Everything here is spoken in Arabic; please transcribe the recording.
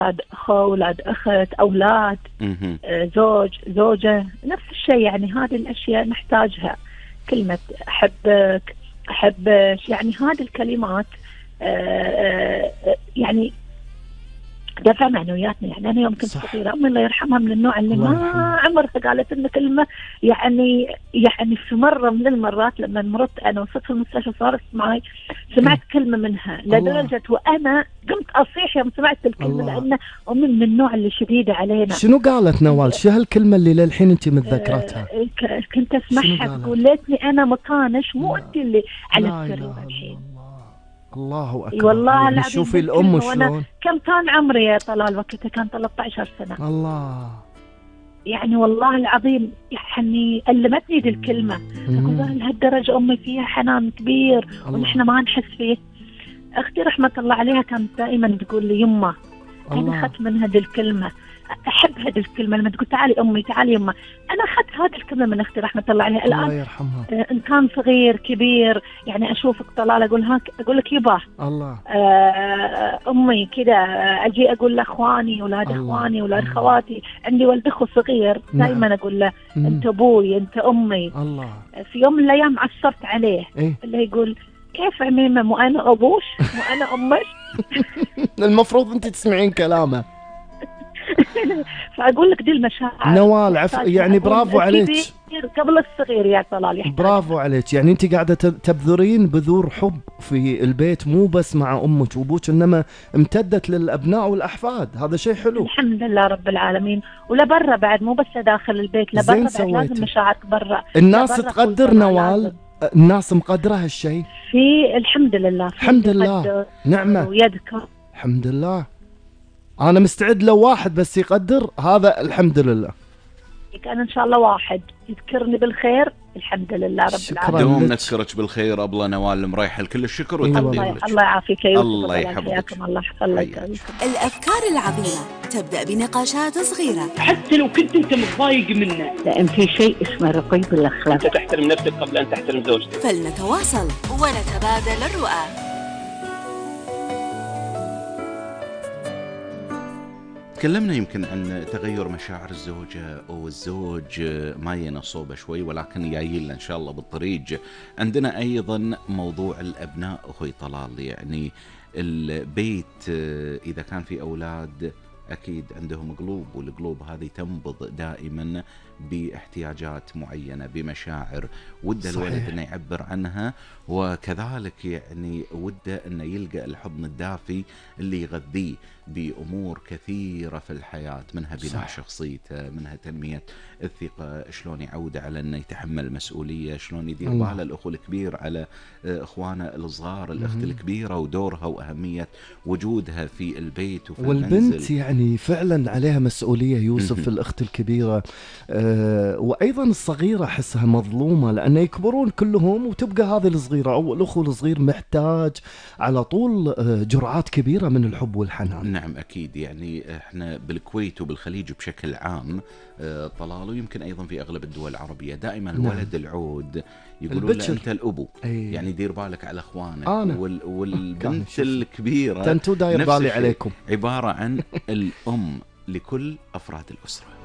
أخو، أولاد أخت، أولاد، زوج، زوجة، نفس الشيء. يعني هذه الأشياء نحتاجها. كلمة أحبك، أحبك، يعني هذه الكلمات يعني دفع معنوياتنا. يعني أنا يوم كنت صغيرة أمي الله يرحمها من النوع اللي ما عمرها قالت لنا كلمة. يعني في مرة من المرات لما مرضت أنا وصلت في المستشفى صارت معي، سمعت كلمة منها لدرجة وأنا قمت أصيح يوم سمعت الكلمة، لأن أمي من النوع اللي شديدة علينا. شنو قالت نوال؟ شو هالكلمة اللي للحين أنت متذكرتها؟ كنت أسمعها تقول ليتني أنا مطانش مو أنت اللي على السرير الحين. الله أكبر. والله العظيم شوفي الأم شلون. كم كان عمري يا طلال وقتها؟ كان 13 سنة. الله. يعني والله العظيم يعني ألمتني ذي الكلمة. أقول لهالدرجة أمي فيها حنان كبير ونحن ما نحس فيه. أختي رحمة الله عليها كانت دائما تقول لي يمه، أنا أخذت منها ذي الكلمة، أحب هذه الكلمة لما تقول تعالي أمي تعالي يمه. أنا أخذت هذه الكلمة من أختي رحمة الله عليها. الآن الله يرحمها. إن كان صغير كبير يعني أشوفك طلال أقول لك يبا الله. أمي كذا. أجي أقول لأخواني أولاد إخواني أولاد خواتي، عندي ولد أخو صغير دائما أقول له أنت أبوي أنت أمي. الله. في يوم من الأيام عصرت عليه اللي يقول كيف عميمة مو أنا أبوش مو أنا أمش. المفروض أنت تسمعين كلامه. فأقول لك دي المشاعر نوال يعني برافو عليك قبل الصغير يا طلال. برافو عليك. يعني أنت قاعدة تبذرين بذور حب في البيت، مو بس مع أمك وأبوك إنما امتدت للأبناء والأحفاد. هذا شيء حلو الحمد لله رب العالمين. ولا برا مو بس داخل البيت، لا برا بعد لازم مشاعرك برا. الناس تقدر نوال، الناس مقدرة هالشيء في الحمد لله. الحمد لله نعمة ويذكر الحمد لله. أنا مستعد لو واحد بس يقدر هذا الحمد لله. كان إن شاء الله واحد يذكرني بالخير الحمد لله رب العالمين. دوم نذكرك بالخير أبلة نوال مريحل كل الشكر والتقدير لك. الله يعافيك يا يوسف. الله يحفظك. الله يحفظك. الأفكار العظيمة تبدأ بنقاشات صغيرة. حتى لو كنت أنت متضايق منه، لأن في شيء اسمه رقي بالأخلاق. أنت تحترم نفسك قبل أن تحترم زوجتك. فلنتواصل ونتبادل الرؤى. تكلمنا يمكن عن تغير مشاعر الزوجة والزوج ما صوبة شوي، ولكن جايين لنا إن شاء الله بالطريق. عندنا أيضا موضوع الأبناء أخوي طلال. يعني البيت إذا كان في أولاد أكيد عندهم قلوب، والقلوب هذه تنبض دائما باحتياجات معينة بمشاعر وده الولد أنه يعبر عنها، وكذلك يعني وده أنه يلقى الحضن الدافي اللي يغذيه بأمور كثيرة في الحياة، منها بناء شخصيته، منها تنمية الثقة، شلون يعود على أنه يتحمل مسؤولية، شلون يدير باله الأخو الكبير على إخوانه الصغار، الأخت الكبيرة ودورها وأهمية وجودها في البيت وفي والبنت المنزل. يعني فعلا عليها مسؤولية يوسف. الأخت الكبيرة وأيضا الصغيرة أحسها مظلومة، لأن يكبرون كلهم وتبقى هذه الصغيرة أو الأخو الصغير محتاج على طول جرعات كبيرة من الحب والحنان. نعم أكيد. يعني إحنا بالكويت وبالخليج بشكل عام طلال، ويمكن أيضا في أغلب الدول العربية دائما الولد العود يقولون له أنت الأبو. يعني دير بالك على أخوانك. والبنت الكبيرة تنتو داير بالي عليكم، عبارة عن الأم لكل أفراد الأسرة.